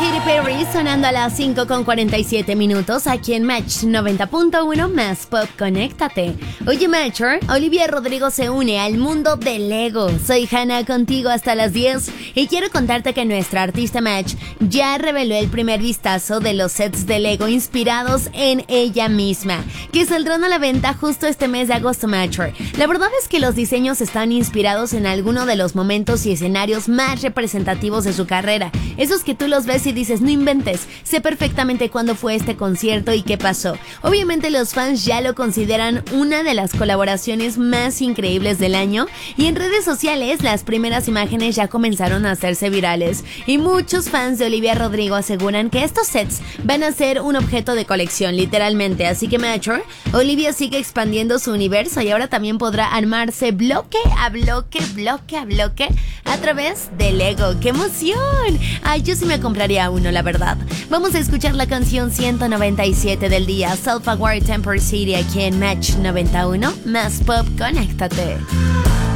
Katy Perry sonando a las 5:47 aquí en Match 90.1 más Pop. Conéctate. Oye, Matcher, Olivia Rodrigo se une al mundo del Lego. Soy Hannah, contigo hasta las 10 y quiero contarte que nuestra artista Match ya reveló el primer vistazo de los sets de Lego inspirados en ella misma, que saldrán a la venta justo este mes de agosto, Matcher. La verdad es que los diseños están inspirados en alguno de los momentos y escenarios más representativos de su carrera, esos que tú los ves y dices, no inventes, sé perfectamente cuándo fue este concierto y qué pasó. Obviamente los fans ya lo consideran una de las colaboraciones más increíbles del año y en redes sociales las primeras imágenes ya comenzaron a hacerse virales y muchos fans de Olivia Rodrigo aseguran que estos sets van a ser un objeto de colección, literalmente. Así que Matcher, Olivia sigue expandiendo su universo y ahora también podrá armarse bloque a bloque, a través de Lego. ¡Qué emoción! Ay, yo sí me compraría uno, la verdad. Vamos a escuchar la canción 197 del día, Self-Aware Temper City, aquí en Match 91 más Pop. Conéctate.